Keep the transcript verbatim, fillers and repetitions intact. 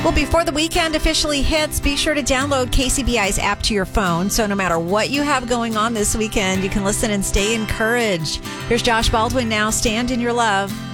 Well, before the weekend officially hits, be sure to download K C B I's app to your phone. So no matter what you have going on this weekend, you can listen and stay encouraged. Here's Josh Baldwin now. Stand in your love.